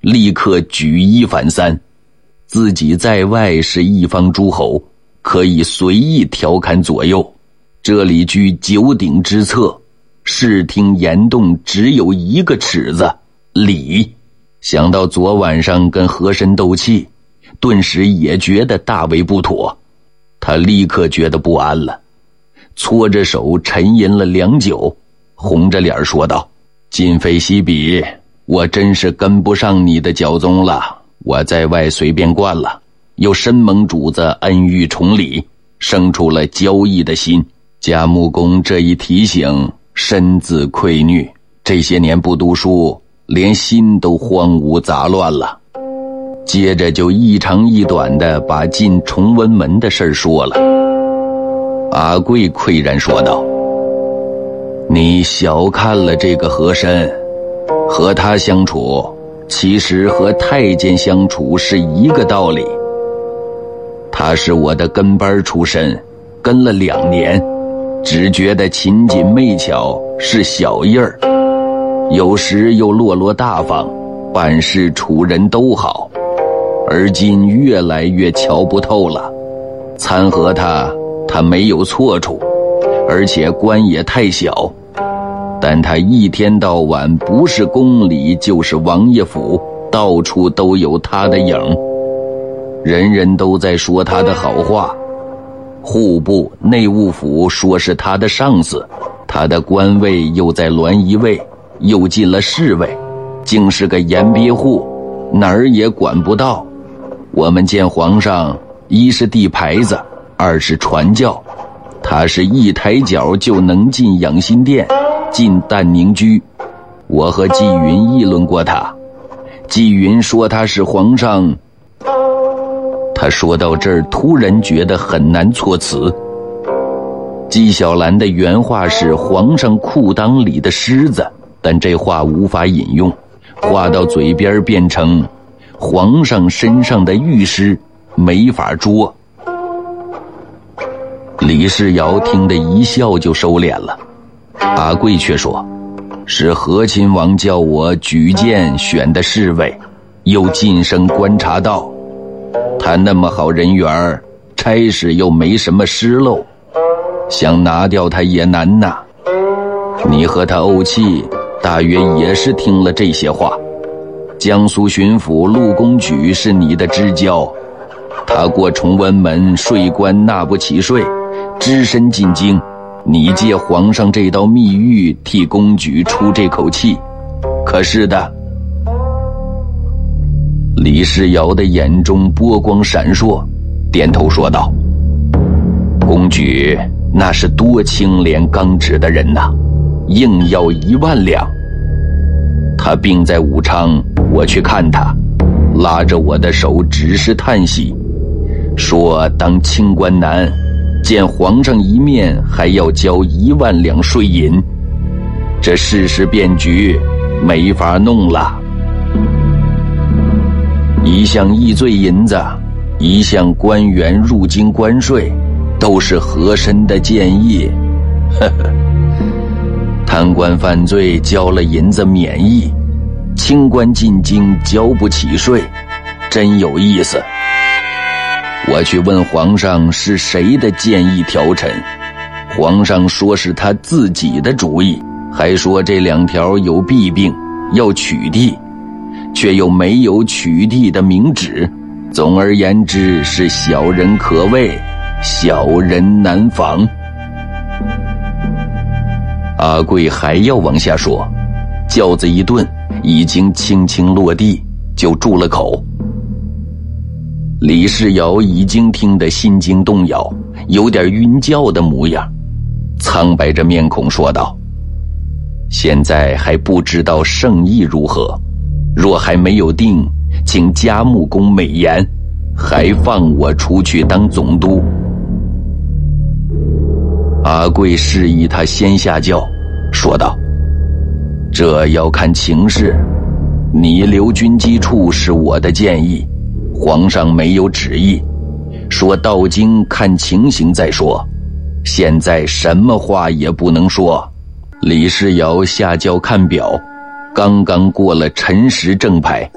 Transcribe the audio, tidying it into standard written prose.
立刻举一反三，自己在外是一方诸侯，可以随意调侃左右，这里居九鼎之侧，视听言动只有一个尺子，礼。想到昨晚上跟和珅斗气，顿时也觉得大为不妥，他立刻觉得不安了，搓着手沉吟了良久，红着脸说道：今非昔比，我真是跟不上你的教宗了，我在外随便惯了，又申盟主子恩遇崇礼，生出了交易的心，嘉木公这一提醒，深自愧虐，这些年不读书，连心都荒芜杂乱了。接着就一长一短的把进崇文门的事说了。阿贵喟然说道：你小看了这个和珅，和他相处其实和太监相处是一个道理。他是我的跟班出身，跟了2年，只觉得勤谨媚巧是小印儿，有时又落落大方，办事处人都好，而今越来越瞧不透了。参合他没有错处，而且官也太小，但他一天到晚不是宫里就是王爷府，到处都有他的影，人人都在说他的好话。户部内务府说是他的上司，他的官位又在栾仪卫，又进了侍卫，竟是个盐鳖户，哪儿也管不到。我们见皇上，一是递牌子，二是传教，他是一抬脚就能进养心殿，进淡宁居。我和纪云议论过他，纪云说他是皇上。他说到这儿突然觉得很难措辞。纪晓岚的原话是皇上裤裆里的虱子，但这话无法引用，话到嘴边变成皇上身上的玉虱，没法捉。李世尧听得一笑就收敛了，阿贵却说：是和亲王叫我举荐选的侍卫，又晋升观察道，他那么好人缘，差事又没什么失漏，想拿掉他也难呐。你和他怄气，大约也是听了这些话。江苏巡抚陆公举是你的知交，他过崇文门，税官纳不起税，只身进京，你借皇上这道密谕替公举出这口气，可是的。李世尧的眼中波光闪烁，点头说道：公举那是多清廉刚直的人呐，硬要1万两。他病在武昌，我去看他，拉着我的手只是叹息，说当清官难，见皇上一面还要交1万两税银，这世事变局，没法弄了。一项议罪银子，一项官员入京关税，都是和珅的建议。呵呵，贪官犯罪交了银子免役，清官进京交不起税，真有意思。我去问皇上是谁的建议调陈，皇上说是他自己的主意，还说这2条有弊病，要取缔，却又没有取缔的明旨。总而言之，是小人可畏，小人难防。阿贵还要往下说，轿子一顿，已经轻轻落地，就住了口。李世尧已经听得心惊动摇，有点晕轿的模样，苍白着面孔说道：现在还不知道圣意如何，若还没有定，请嘉木公美言，还放我出去当总督。阿贵示意他先下轿，说道：这要看情势，你留军机处是我的建议，皇上没有旨意，说到京看情形再说，现在什么话也不能说。李世尧下轿看表，刚刚过了辰时正牌，